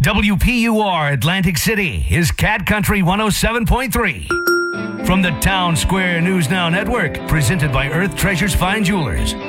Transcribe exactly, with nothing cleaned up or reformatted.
W P U R Atlantic City is Cat Country one oh seven point three. From the Town Square News Now Network, presented by Earth Treasures Fine Jewelers,